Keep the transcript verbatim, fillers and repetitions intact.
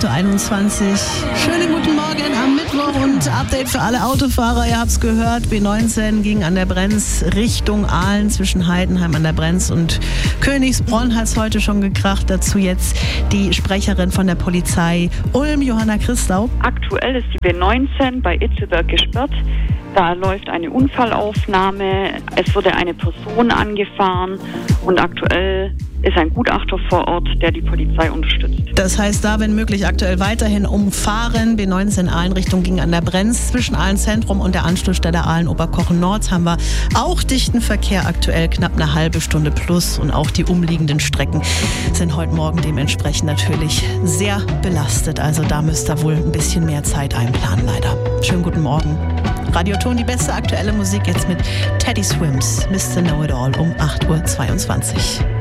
acht Uhr einundzwanzig. Schönen guten Morgen am Mittwoch und Update für alle Autofahrer. Ihr habt es gehört, B neunzehn ging an der Brenz Richtung Aalen zwischen Heidenheim an der Brenz und Königsbronn hat es heute schon gekracht. Dazu jetzt die Sprecherin von der Polizei Ulm, Johanna Christau. Aktuell ist die B neunzehn bei Itzelberg gesperrt. Da läuft eine Unfallaufnahme. Es wurde eine Person angefahren und aktuell ist ein Gutachter vor Ort, der die Polizei unterstützt. Das heißt, da, wenn möglich, aktuell weiterhin umfahren. B neunzehn Aalen-Richtung ging an der Brenz. Zwischen Aalen-Zentrum und der Anschlussstelle Aalen-Oberkochen-Nord haben wir auch dichten Verkehr aktuell, knapp eine halbe Stunde plus. Und auch die umliegenden Strecken sind heute Morgen dementsprechend natürlich sehr belastet. Also da müsst ihr wohl ein bisschen mehr Zeit einplanen, leider. Schönen guten Morgen. Radioton, die beste aktuelle Musik jetzt mit Teddy Swims, Mister Know-It-All um acht Uhr zweiundzwanzig.